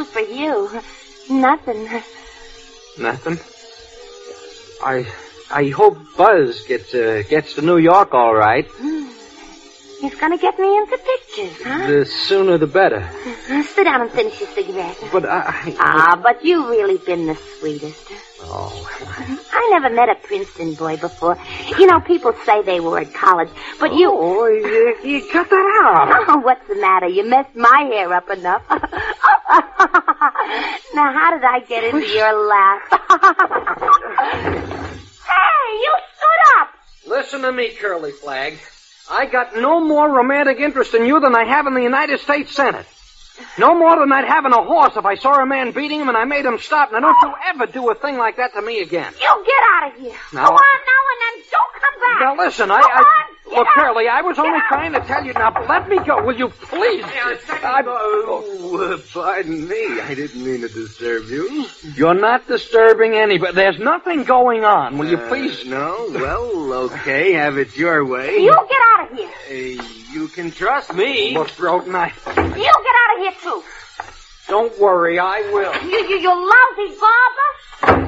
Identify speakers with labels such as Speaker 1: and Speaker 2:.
Speaker 1: For you. Nothing.
Speaker 2: Nothing? I hope Buzz gets to New York all right.
Speaker 1: He's gonna get me into pictures, huh?
Speaker 2: The sooner the better.
Speaker 1: Sit down and finish your cigarette.
Speaker 2: But
Speaker 1: but you've really been the sweetest.
Speaker 2: Oh.
Speaker 1: I never met a Princeton boy before. You know, people say they were at college, but you...
Speaker 2: Oh, you cut that out.
Speaker 1: Oh, what's the matter? You messed my hair up enough. Now, how did I get into your lap? Hey, you stood up!
Speaker 2: Listen to me, Curly Flag. I got no more romantic interest in you than I have in the United States Senate. No more than I'd have in a horse if I saw a man beating him and I made him stop. Now, don't you ever do a thing like that to me again.
Speaker 1: You get out of here.
Speaker 2: Now,
Speaker 1: go on now and then don't come back.
Speaker 2: Now, listen, Look, Curly, I was only trying to tell you. Now, let me go. Will you please?
Speaker 3: Pardon me. I didn't mean to disturb you.
Speaker 2: You're not disturbing anybody. There's nothing going on. Will you please?
Speaker 3: No? Well, okay. Have it your way.
Speaker 1: You get out of here.
Speaker 3: You can trust me.
Speaker 2: Look, Broden,
Speaker 1: You get out of here, too.
Speaker 2: Don't worry, I will.
Speaker 1: You lousy barber.